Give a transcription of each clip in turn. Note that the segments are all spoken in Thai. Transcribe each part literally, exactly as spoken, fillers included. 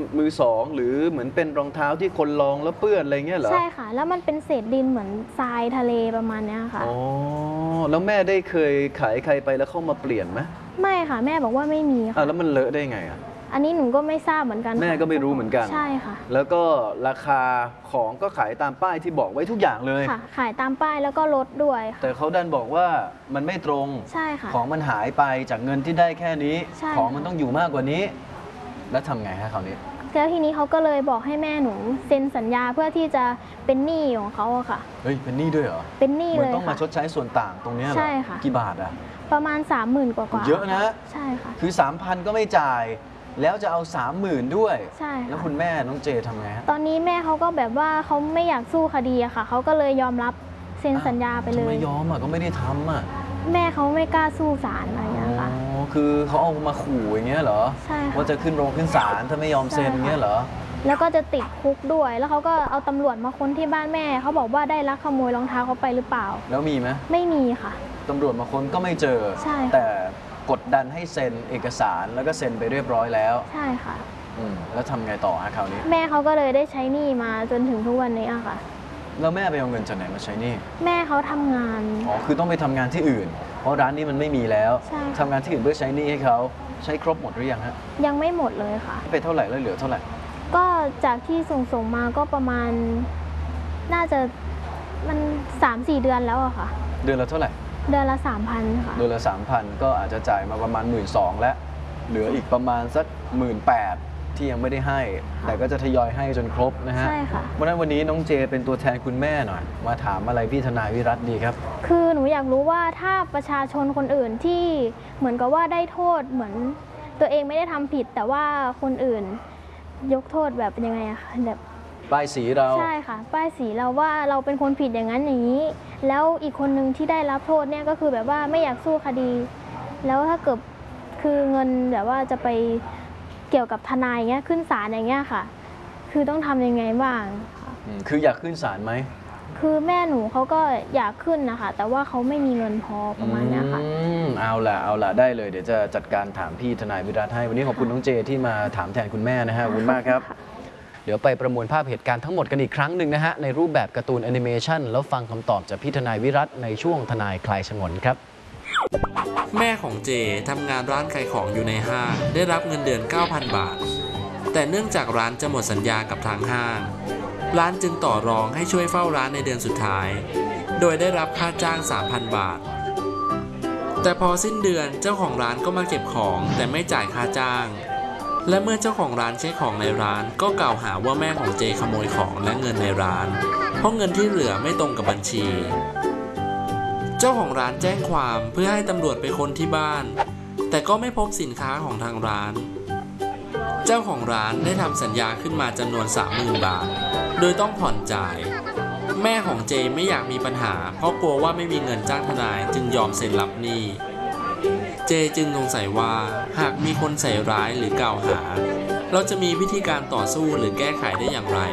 มือสองหรือเหมือนเป็นรองเท้าที่คนลองแล้วเปื้อนอะไรเงี้ยเหรอใช่ค่ะแล้วมันเป็นเศษดินเหมือนทรายทะเลประมาณนี้ค่ะอ๋อแล้วแม่ได้เคยขายใครไปแล้วเข้ามาเปลี่ยนไหมไม่ค่ะแม่บอกว่าไม่มีค่ะอ่ะแล้วมันเลอะได้ไงอ่ะอันนี้หนูก็ไม่ทราบเหมือนกันแม่ก็ไม่รู้เหมือนกันใช่ค่ะแล้วก็ราคาของก็ขายตามป้ายที่บอกไว้ทุกอย่างเลยค่ะขายตามป้ายแล้วก็ลดด้วยค่ะแต่เขาดันบอกว่ามันไม่ตรงใช่ค่ะของมันหายไปจากเงินที่ได้แค่นี้ใช่ของมันต้องอยู่มากกว่านี้แล้วทำไงฮะคราวนี้แล้วทีนี้เขาก็เลยบอกให้แม่หนูเซ็นสัญญาเพื่อที่จะเป็นหนี้ของเขาอะค่ะเฮ้ยเป็นหนี้ด้วยเหรอเป็นหนี้เลยมันต้องมาชดใช้ส่วนต่างตรงนี้เหรอใช่ค่ะกี่บาทอะประมาณสามหมื่นกว่าเยอะนะใช่ค่ะคือ สามพัน ก็ไม่จ่ายแล้วจะเอา สามหมื่น ด้วยใช่แล้วคุณแม่น้องเจทำไงฮะตอนนี้แม่เขาก็แบบว่าเขาไม่อยากสู้คดีอะค่ะเขาก็เลยยอมรับเซ็นสัญญาไปเลยทำไมยอมอะก็ไม่ได้ทำอะแม่เขาไม่กล้าสู้ศาลอะไรอย่างเงี้ยค่ะอ๋อคือเขาเอามาขู่อย่างเงี้ยเหรอใช่ค่ะว่าจะขึ้นโรงขึ้นศาลถ้าไม่ยอมเซ็นเงี้ยเหรอแล้วก็จะติดคุกด้วยแล้วเขาก็เอาตำรวจมาค้นที่บ้านแม่เขาบอกว่าได้ลักขโมยรองเท้าเขาไปหรือเปล่าแล้วมีไหมไม่มีค่ะตำรวจมาค้นก็ไม่เจอใช่แต่กดดันให้เซ็นเอกสารแล้วก็เซ็นไปเรียบร้อยแล้วใช่ค่ะอืมแล้วทำไงต่อฮะคราวนี้แม่เขาก็เลยได้ใช้หนี้มาจนถึงทุกวันนี้อะค่ะแล้วแม่ไปเอาเงินจากไหนมาใช้หนี้แม่เขาทำงานอ๋อคือต้องไปทำงานที่อื่นเพราะร้านนี้มันไม่มีแล้วทำงานที่อื่นเพื่อใช้หนี้ให้เขาใช้ครบหมดหรือยังฮะยังไม่หมดเลยค่ะไปเท่าไหร่แล้วเหลือเท่าไหร่ก็จากที่ส่งส่งมาก็ประมาณน่าจะมัน สามสี่ เดือนแล้วอะค่ะเดือนละเท่าไหร่เดือนละ สามพัน ค่ะเดือนละ สามพัน ก็อาจจะจ่ายมาประมาณ หนึ่งหมื่นสองพัน แล้วเหลืออีกประมาณสัก หนึ่งหมื่นแปดพัน ที่ยังไม่ได้ให้แต่ก็จะทยอยให้จนครบนะฮะใช่ค่ะวันนั้นวันนี้น้องเจเป็นตัวแทนคุณแม่หน่อยมาถามอะไรพี่ทนายวิรัตดีครับคือหนูอยากรู้ว่าถ้าประชาชนคนอื่นที่เหมือนกับว่าได้โทษเหมือนตัวเองไม่ได้ทำผิดแต่ว่าคนอื่นยกโทษแบบยังไงอะคะแบบป้ายสีเราใช่ค่ะป้ายสีเราว่าเราเป็นคนผิดอย่างนั้นอย่างนี้แล้วอีกคนนึงที่ได้รับโทษเนี่ยก็คือแบบว่าไม่อยากสู้คดีแล้วถ้าเกิดคือเงินแบบว่าจะไปเกี่ยวกับทนายเงี้ยขึ้นศาลอย่างเงี้ยค่ะคือต้องทำยังไงบ้างคืออยากขึ้นศาลไหมคือแม่หนูเขาก็อยากขึ้นนะคะแต่ว่าเขาไม่มีเงินพอประมาณนี้ค่ะอืมเอาล่ะเอาล่ะได้เลยเดี๋ยวจะจัดการถามพี่ทนายวิรัตให้วันนี้ขอบคุณน้องเจที่มาถามแทนคุณแม่นะฮะขอบคุณมากครับเดี๋ยวไปประมวลภาพเหตุการณ์ทั้งหมดกันอีกครั้งหนึ่งนะฮะในรูปแบบการ์ตูนแอนิเมชันแล้วฟังคำตอบจากพี่ทนายวิรัตในช่วงทนายคลายฉงนครับแม่ของเจทำงานร้านขายของอยู่ในห้างได้รับเงินเดือน เก้าพัน บาทแต่เนื่องจากร้านจะหมดสัญญากับทางห้างร้านจึงต่อรองให้ช่วยเฝ้าร้านในเดือนสุดท้ายโดยได้รับค่าจ้าง สามพัน บาทแต่พอสิ้นเดือนเจ้าของร้านก็มาเก็บของแต่ไม่จ่ายค่าจ้างและเมื่อเจ้าของร้านเช็คของในร้านก็กล่าวหาว่าแม่ของเจขโมยของและเงินในร้านเพราะเงินที่เหลือไม่ตรงกับบัญชีเจ้าของร้านแจ้งความเพื่อให้ตำรวจไปค้นที่บ้านแต่ก็ไม่พบสินค้าของทางร้านเจ้าของร้านได้ทำสัญญาขึ้นมาจำนวน สามหมื่น บาทโดยต้องผ่อนจ่ายแม่ของเจไม่อยากมีปัญหาเพราะกลัวว่าไม่มีเงินจ้างทนายจึงยอมเซ็นรับหนี้เจจึงสงสัยว่าหากมีคนใส่ร้ายหรือกล่าวหาเราจะมีวิธีการต่อสู้หรือแก้ไขได้อย่างไร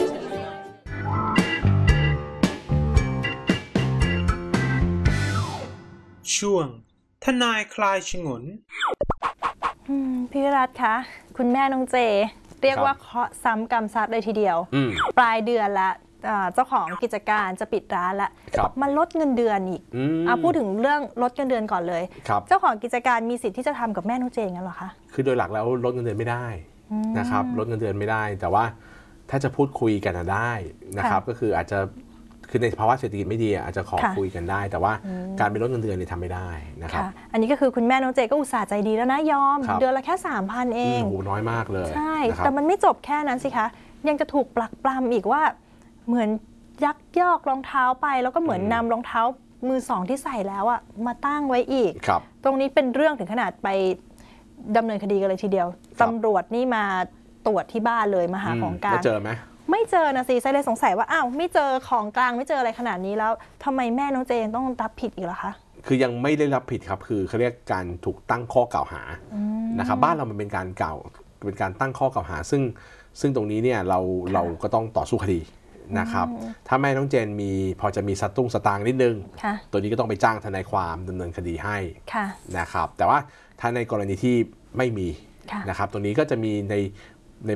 ช่วงทนายคลายฉงนพี่วิรัตคะคุณแม่น้องเจเรียกว่าเคาะซ้ำกรรมซัดเลยทีเดียวปลายเดือนละเจ้าของกิจการจะปิดร้านละมันลดเงินเดือนอีกเอาพูดถึงเรื่องลดเงินเดือนก่อนเลยเจ้าของกิจการมีสิทธิ์ที่จะทำกับแม่น้องเจงั้นหรอคะคือโดยหลักแล้วลดเงินเดือนไม่ได้นะครับลดเงินเดือนไม่ได้แต่ว่าถ้าจะพูดคุยกันได้นะครับก็คืออาจจะคือในภาวะเศรษฐกิจไม่ดีอาจจะขอคุยกันได้แต่ว่าการไปลดเงินเดือนเนี่ยทำไม่ได้นะครับอันนี้ก็คือคุณแม่น้องเจก็อุตส่าห์ใจดีแล้วนะยอมเดือนละแค่ สามพัน เองโอ้โหน้อยมากเลยใช่แต่มันไม่จบแค่นั้นสิคะยังจะถูกปลักปลำอีกว่าเหมือนยักยอกรองเท้าไปแล้วก็เหมือนนำรองเท้ามือสองที่ใส่แล้วอะมาตั้งไว้อีกตรงนี้เป็นเรื่องถึงขนาดไปดำเนินคดีกันเลยทีเดียวตำรวจนี่มาตรวจที่บ้านเลยมาหาของกลางเจอไหมไม่เจอนะสิไซเลยสงสัยว่าอ้าวไม่เจอของกลางไม่เจออะไรขนาดนี้แล้วทำไมแม่น้องเจนต้องรับผิดอีกล่ะคะคือยังไม่ได้รับผิดครับคือเขาเรียกการถูกตั้งข้อกล่าวหานะครับบ้านเรามันเป็นการกล่าวเป็นการตั้งข้อกล่าวหาซึ่งซึ่งตรงนี้เนี่ยเราเราก็ต้องต่อสู้คดีนะครับถ้าแม่น้องเจนมีพอจะมีสตุ้งสตางค์นิดนึงตัวนี้ก็ต้องไปจ้างทนายความดำเนินคดีให้นะครับแต่ว่าถ้าในกรณีที่ไม่มีนะครับตรงนี้ก็จะมีใน